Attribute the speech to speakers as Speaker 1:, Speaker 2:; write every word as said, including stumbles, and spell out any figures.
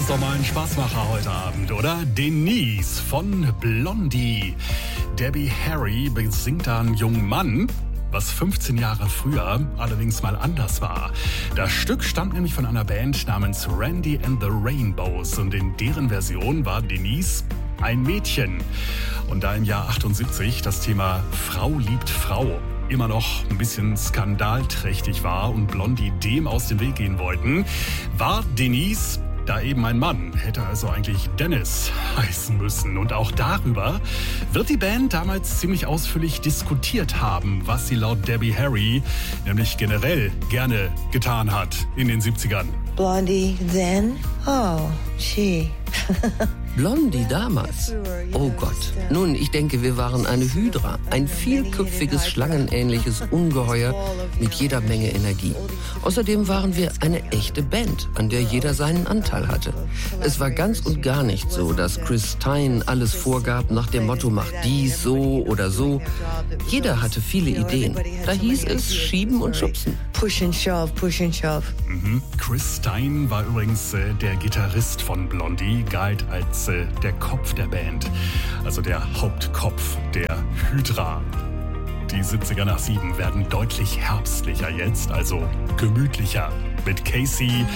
Speaker 1: ist doch mal ein Spaßmacher heute Abend, oder? Denise von Blondie. Debbie Harry besingt da einen jungen Mann, was fünfzehn Jahre früher allerdings mal anders war. Das Stück stammt nämlich von einer Band namens Randy and the Rainbows und in deren Version war Denise ein Mädchen. Und da im Jahr achtundsiebzig das Thema Frau liebt Frau immer noch ein bisschen skandalträchtig war und Blondie dem aus dem Weg gehen wollten, war Denise da eben ein Mann, hätte also eigentlich Dennis heißen müssen. Und auch darüber wird die Band damals ziemlich ausführlich diskutiert haben, was sie laut Debbie Harry nämlich generell gerne getan hat in den siebzigern.
Speaker 2: Blondie then? Oh, she.
Speaker 3: Blondie damals? Oh Gott. Nun, ich denke, wir waren eine Hydra, ein vielköpfiges, schlangenähnliches Ungeheuer mit jeder Menge Energie. Außerdem waren wir eine echte Band, an der jeder seinen Anteil hatte. Es war ganz und gar nicht so, dass Chris Stein alles vorgab nach dem Motto, mach dies so oder so. Jeder hatte viele Ideen. Da hieß es schieben und schubsen.
Speaker 2: Push and shove, push and shove.
Speaker 1: Mhm. Chris Stein war übrigens äh, der Gitarrist von Blondie, galt als äh, der Kopf der Band, also der Hauptkopf der Hydra. Die siebziger nach sieben werden deutlich herbstlicher jetzt, also gemütlicher. Mit Casey